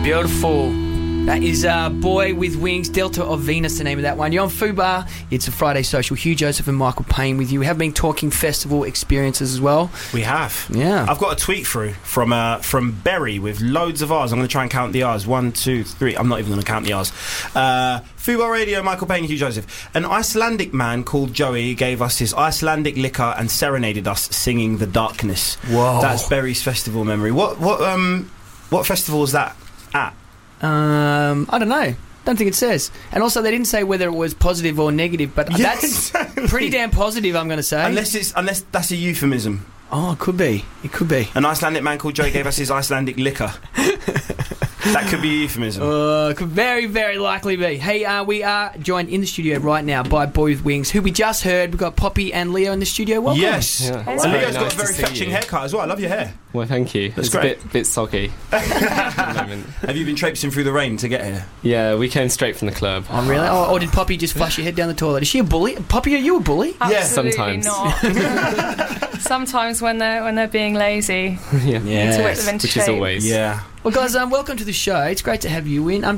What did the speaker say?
Beautiful. That is Boy with Wings, Delta of Venus, the name of that one. You're on Fubar. It's a Friday Social. Hugh Joseph and Michael Payne with you. We have been talking festival experiences as well. We have. Yeah. I've got a tweet through from Berry with loads of R's. I'm going to try and count the R's. 1, 2, 3. I'm not even going to count the R's. Fubar Radio, Michael Payne, Hugh Joseph. An Icelandic man called Joey gave us his Icelandic liquor and serenaded us singing The Darkness. Whoa. That's Berry's festival memory. What festival is that at? I don't know. Don't think it says. And also, they didn't say whether it was positive or negative, but that's exactly. pretty damn positive, I'm going to say. Unless that's a euphemism. Oh, it could be. It could be. An Icelandic man called Joey gave us his Icelandic liquor. That could be a euphemism. Could very, very likely be. Hey, we are joined in the studio right now by Boy with Wings, who we just heard. We've got Poppy and Leo in the studio. Welcome. Yes. Yeah. And Leo's got a very fetching haircut as well. I love your hair. Well, thank you. That's it's great. a bit soggy at the moment. Have you been traipsing through the rain to get here? Yeah, we came straight from the club. Oh, really? Or did Poppy just flush your head down the toilet? Is she a bully? Poppy, are you a bully? Absolutely Sometimes. not. Sometimes when they're being lazy, Yeah. you need to whip them into Which shape. is always. Yeah. Well, guys, welcome to the show. It's great to have you in.